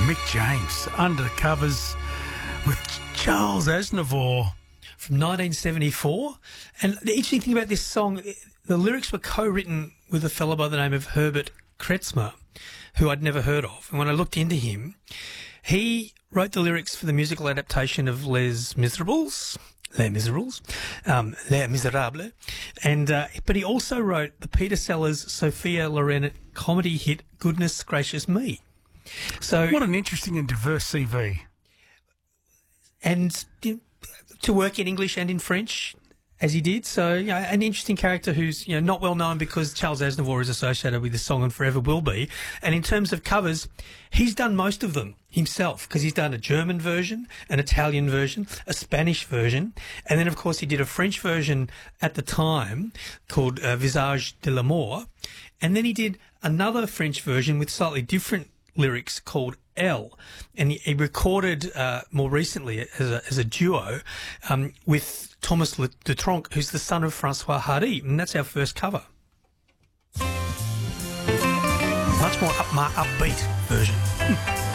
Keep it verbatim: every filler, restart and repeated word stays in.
Mick James, Undercovers with Charles Aznavour. From nineteen seventy-four. And the interesting thing about this song, the lyrics were co-written with a fellow by the name of Herbert Kretzmer, who I'd never heard of. And when I looked into him, he wrote the lyrics for the musical adaptation of Les Miserables, Les Miserables, um, Les Miserables, and uh, but he also wrote the Peter Sellers Sophia Loren comedy hit Goodness Gracious Me. So what an interesting and diverse C V. And to work in English and in French, as he did. So, you know, an interesting character who's, you know, not well known because Charles Aznavour is associated with the song and forever will be. And in terms of covers, he's done most of them himself because he's done a German version, an Italian version, a Spanish version, and then, of course, he did a French version at the time called uh, Visage de l'amour. And then he did another French version with slightly different lyrics called L, and he, he recorded uh, more recently as a, as a duo um, with Thomas Dutronc, who's the son of Francois Hardy, and that's our first cover. Much more up, upbeat version.